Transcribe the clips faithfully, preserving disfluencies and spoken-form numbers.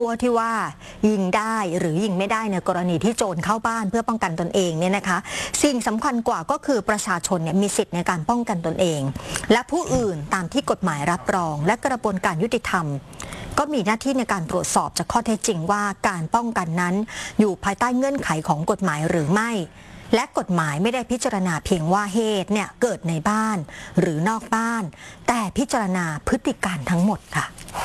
ตัวที่ว่ายิงได้หรือยิงไม่ได้ในกรณีที่โจรเข้าบ้านเพื่อป้องกันตนเองเนี่ยนะคะสิ่งสำคัญกว่าก็คือประชาชนเนี่ยมีสิทธิ์ในการป้องกันตนเองและผู้อื่นตามที่กฎหมายรับรองและกระบวนการยุติธรรมก็มีหน้าที่ในการตรวจสอบจากข้อเท็จจริงว่าการป้องกันนั้นอยู่ภายใต้เงื่อนไขของกฎหมายหรือไม่และกฎหมายไม่ได้พิจารณาเพียงว่าเหตุเนี่ยเกิดในบ้านหรือนอกบ้านแต่พิจารณาพฤติการทั้งหมดค่ะ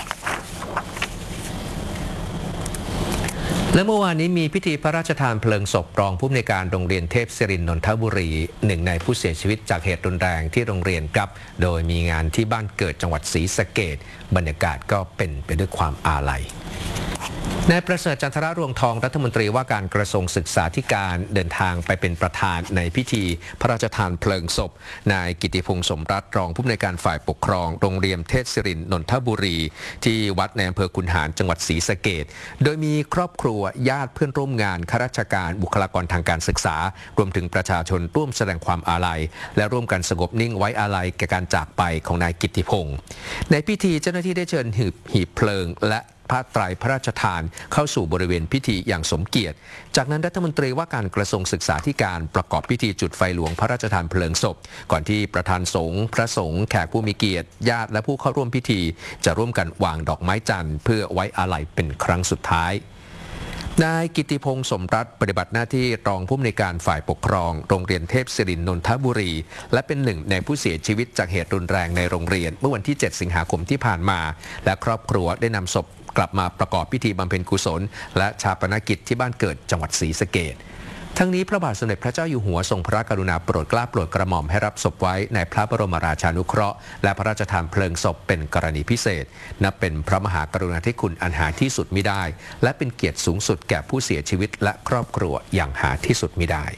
และเมื่อวานนี้มีพิธีพระราชทานเพลิงศพรองผู้อำนวยการโรงเรียนเทพศิรินทร์นนทบุรีหนึ่งในผู้เสียชีวิตจากเหตุรุนแรงที่โรงเรียนครับโดยมีงานที่บ้านเกิดจังหวัดศรีสะเกษบรรยากาศก็เป็นไปด้วยความอาลัยนายประเสริฐจันทรรวงทองรัฐมนตรีว่าการกระทรวงศึกษาธิการเดินทางไปเป็นประธานในพิธีพระราชทานเพลิงศพนายกิติพงษ์สมรัตน์รองผู้อำนวยการฝ่ายปกครองโรงเรียนเทพศิรินทร์นนทบุรีที่วัดในอำเภอขุนหารจังหวัดศรีสะเกษโดยมีครอบครัวญาติเพื่อนร่วมงานข้าราชการบุคลากรทางการศึกษารวมถึงประชาชนร่วมแสดงความอาลัยและร่วมกันสงบนิ่งไว้อาลัยแก่การจากไปของนายกิติพงษ์ในพิธีเจ้าหน้าที่ได้เชิญหีบหีบเพลิงและผ้าไตรพระราชทานเข้าสู่บริเวณพิธีอย่างสมเกียรติจากนั้นรัฐมนตรีว่าการกระทรวงศึกษาธิการประกอบพิธีจุดไฟหลวงพระราชทานเพลิงศพก่อนที่ประธานสงฆ์พระสงฆ์แขกผู้มีเกียรติญาติและผู้เข้าร่วมพิธีจะร่วมกันวางดอกไม้จันทร์เพื่อไว้อาลัยเป็นครั้งสุดท้ายนายกิติพงษ์สมรัตน์ปฏิบัติหน้าที่รองผู้อำนวยการฝ่ายปกครองโรงเรียนเทพศิรินทร์นนทบุรีและเป็นหนึ่งในผู้เสียชีวิตจากเหตุรุนแรงในโรงเรียนเมื่อวันที่เจ็ดสิงหาคมที่ผ่านมาและครอบครัวได้นำศพกลับมาประกอบพิธีบำเพ็ญกุศลและชาปนกิจที่บ้านเกิดจังหวัดศรีสะเกษทั้งนี้พระบาทสมเด็จพระเจ้าอยู่หัวทรงพระกรุณาโปรดเกล้าโปรดกระหม่อมให้รับศพไว้ในพระบรมราชานุเคราะห์และพระราชทานเพลิงศพเป็นกรณีพิเศษนับเป็นพระมหากรุณาธิคุณอันหาที่สุดมิได้และเป็นเกียรติสูงสุดแก่ผู้เสียชีวิตและครอบครัวอย่างหาที่สุดมิได้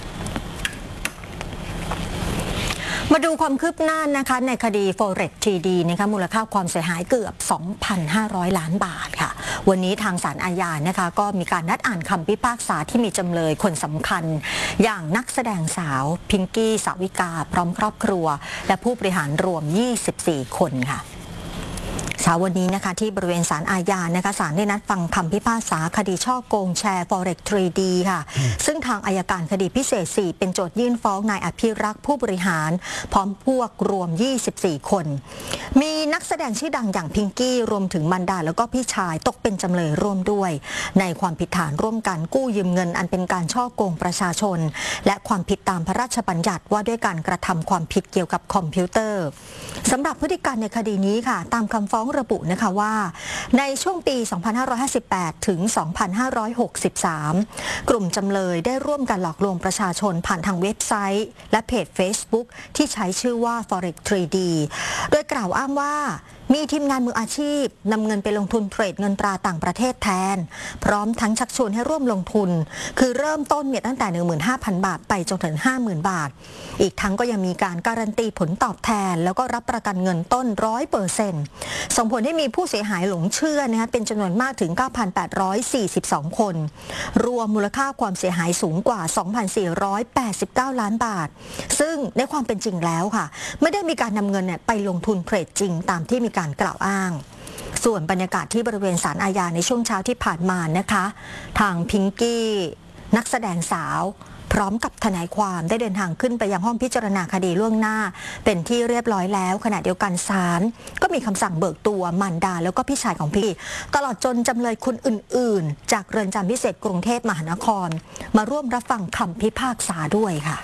มาดูความคืบหน้านะคะในคดี Forex ทรี ดี นะคะมูลค่าความเสียหายเกือบ สองพันห้าร้อย ล้านบาทค่ะวันนี้ทางศาลอาญานะคะก็มีการนัดอ่านคำพิพากษาที่มีจำเลยคนสำคัญอย่างนักแสดงสาวพิงกี้สาวิกาพร้อมครอบครัวและผู้บริหารรวมยี่สิบสี่คนค่ะเช้าวันนี้นะคะที่บริเวณศาลอาญานะคะศาลได้นัดฟังคำพิพากษาคดีช่อโกงแชร์ Forex ทรี ดี ค่ะซึ่งทางอัยการคดีพิเศษสี่เป็นโจทยื่นฟ้องนายอภิรักษ์ผู้บริหารพร้อมพวกรวมยี่สิบสี่คนมีนักแสดงชื่อดังอย่างพิงกี้รวมถึงมารดาแล้วก็พี่ชายตกเป็นจำเลยร่วมด้วยในความผิดฐานร่วมกันกู้ยืมเงินอันเป็นการช่อโกงประชาชนและความผิดตามพระราชบัญญัติว่าด้วยการกระทำความผิดเกี่ยวกับคอมพิวเตอร์สำหรับพฤติการในคดีนี้ค่ะตามคำฟ้องระบุนะคะว่าในช่วงปี สองพันห้าร้อยห้าสิบแปด ถึง สองพันห้าร้อยหกสิบสาม กลุ่มจำเลยได้ร่วมกันหลอกลวงประชาชนผ่านทางเว็บไซต์และเพจ Facebook ที่ใช้ชื่อว่า Forex ทรี ดี โดยกล่าวอ้างว่ามีทีมงานมืออาชีพนำเงินไปลงทุนเทรดเงินตราต่างประเทศแทนพร้อมทั้งชักชวนให้ร่วมลงทุนคือเริ่มต้นเนี่ยตั้งแต่ หนึ่งหมื่นห้าพัน บาทไปจนถึง ห้าหมื่น บาทอีกทั้งก็ยังมีการการันตีผลตอบแทนแล้วก็รับประกันเงินต้น ร้อยเปอร์เซ็นต์ ส่งผลให้มีผู้เสียหายหลงเชื่อนะคะเป็นจำนวนมากถึง เก้าพันแปดร้อยสี่สิบสอง คนรวมมูลค่าความเสียหายสูงกว่า สองพันสี่ร้อยแปดสิบเก้า ล้านบาทซึ่งในความเป็นจริงแล้วค่ะไม่ได้มีการนำเงินเนี่ยไปลงทุนเทรดจริงตามที่มีการกล่าวอ้างส่วนบรรยากาศที่บริเวณศาลอาญาในช่วงเช้าที่ผ่านมานะคะทางพิงกี้นักแสดงสาวพร้อมกับทนายความได้เดินทางขึ้นไปยังห้องพิจารณาคดีล่วงหน้าเป็นที่เรียบร้อยแล้วขณะเดียวกันศาลก็มีคำสั่งเบิกตัวมารดาแล้วก็พี่ชายของพี่ตลอดจนจำเลยคนอื่นๆจากเรือนจำพิเศษกรุงเทพมหานครมาร่วมรับฟังคำพิพากษาด้วยค่ะ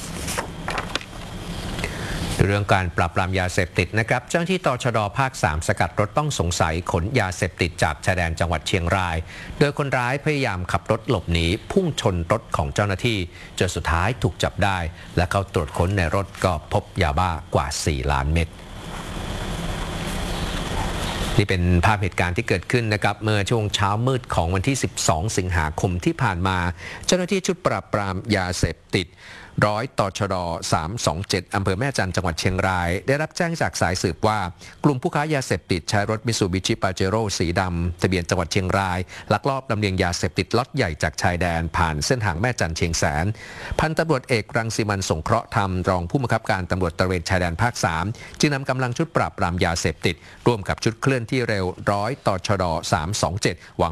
เรื่องการปราบปรามยาเสพติดนะครับเจ้าหน้าที่ตชด.ภาคสามสกัดรถต้องสงสัยขนยาเสพติดจากชายแดนจังหวัดเชียงรายโดยคนร้ายพยายามขับรถหลบหนีพุ่งชนรถของเจ้าหน้าที่จนสุดท้ายถูกจับได้และเข้าตรวจค้นในรถก็พบยาบ้ากว่าสี่ล้านเม็ดนี่เป็นภาพเหตุการณ์ที่เกิดขึ้นนะครับเมื่อช่วงเช้ามืดของวันที่สิบสองสิงหาคมที่ผ่านมาเจ้าหน้าที่ชุดปราบปรามยาเสพติดร้อยตชดสามสองเจ็ดอำเภอแม่จันทร์จังหวัดเชียงรายได้รับแจ้งจากสายสืบว่ากลุ่มผู้ค้ายาเสพติดใช้รถมิตซูบิชิปาเจโร่สีดำทะเบียนจังหวัดเชียงรายลักลอบลำเลียงยาเสพติดล็อตใหญ่จากชายแดนผ่านเส้นทางแม่จันทร์เชียงแสนพันตำรวจเอกรังสิมันสงเคราะห์ธรรมรองผู้บังคับการตำรวจตระเวนชายแดนภาคสามจึงนำกำลังชุดปราบปรามยาเสพติดร่วมกับชุดเคลื่อนที่เร็วร้อยตชดสามสองเจ็ด